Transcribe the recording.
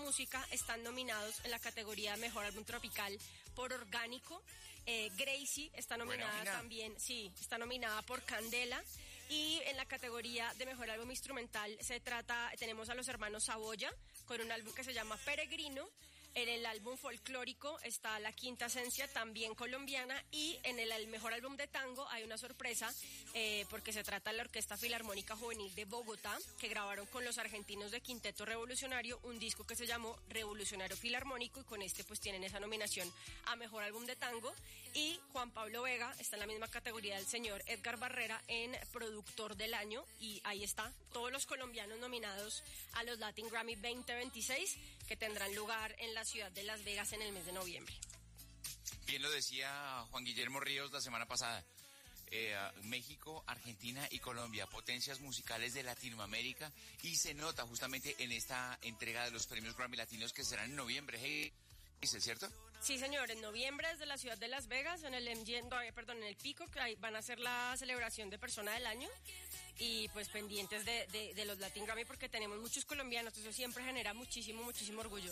música están nominados en la categoría de Mejor Álbum Tropical por Orgánico. Gracie está nominada también, sí, está nominada por Candela. Y en la categoría de Mejor Álbum Instrumental tenemos a los hermanos Saboya con un álbum que se llama Peregrino. En el álbum folclórico está La Quinta Esencia, también colombiana, y en el mejor álbum de tango hay una sorpresa, porque se trata de la Orquesta Filarmónica Juvenil de Bogotá, que grabaron con los argentinos de Quinteto Revolucionario un disco que se llamó Revolucionario Filarmónico, y con este pues tienen esa nominación a mejor álbum de tango. Y Juan Pablo Vega está en la misma categoría del señor Edgar Barrera en Productor del Año, y ahí está, todos los colombianos nominados a los Latin Grammy 2026, que tendrán lugar en la ciudad de Las Vegas en el mes de noviembre. Bien lo decía Juan Guillermo Ríos la semana pasada. México, Argentina y Colombia, potencias musicales de Latinoamérica, y se nota justamente en esta entrega de los premios Grammy Latinos que serán en noviembre. Hey, ¿es cierto? Sí, señor, en noviembre desde la ciudad de Las Vegas, en el en el Pico, que ahí van a hacer la celebración de Persona del Año. Y pues pendientes de los Latin Grammy, porque tenemos muchos colombianos, eso siempre genera muchísimo orgullo.